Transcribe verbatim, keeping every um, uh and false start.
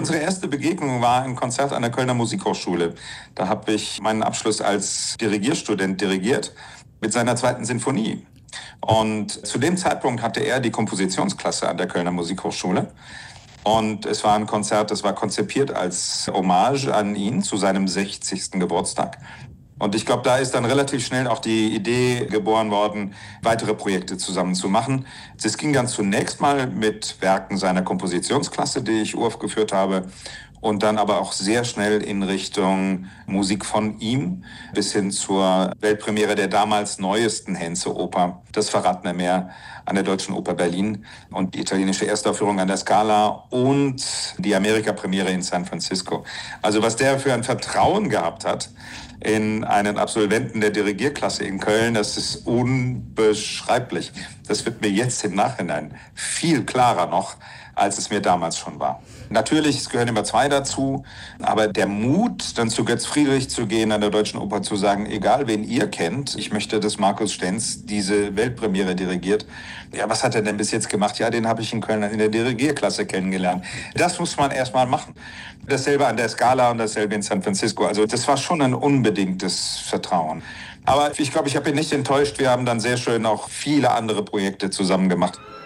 Unsere erste Begegnung war ein Konzert an der Kölner Musikhochschule. Da habe ich meinen Abschluss als Dirigierstudent dirigiert mit seiner zweiten Sinfonie. Und zu dem Zeitpunkt hatte er die Kompositionsklasse an der Kölner Musikhochschule. Und es war ein Konzert, das war konzipiert als Hommage an ihn zu seinem sechzigsten Geburtstag. Und ich glaube, da ist dann relativ schnell auch die Idee geboren worden, weitere Projekte zusammen zu machen. Das ging dann zunächst mal mit Werken seiner Kompositionsklasse, die ich uraufgeführt habe, und dann aber auch sehr schnell in Richtung Musik von ihm bis hin zur Weltpremiere der damals neuesten Henze-Oper, Das verratene Meer, an der Deutschen Oper Berlin und die italienische Erstaufführung an der Scala und die Amerika-Premiere in San Francisco. Also was der für ein Vertrauen gehabt hat in einen Absolventen der Dirigierklasse in Köln, das ist unbeschreiblich. Das wird mir jetzt im Nachhinein viel klarer noch, als es mir damals schon war. Natürlich, es gehören immer zwei dazu, aber der Mut, dann zu Götz Friedrich zu gehen, an der Deutschen Oper zu sagen, egal wen ihr kennt, ich möchte, dass Markus Stenz diese Weltpremiere dirigiert. Ja, was hat er denn bis jetzt gemacht? Ja, den habe ich in Köln in der Dirigierklasse kennengelernt. Das muss man erst mal machen. Dasselbe an der Scala und dasselbe in San Francisco. Also das war schon ein unbedingtes Vertrauen. Aber ich glaube, ich habe ihn nicht enttäuscht. Wir haben dann sehr schön auch viele andere Projekte zusammen gemacht.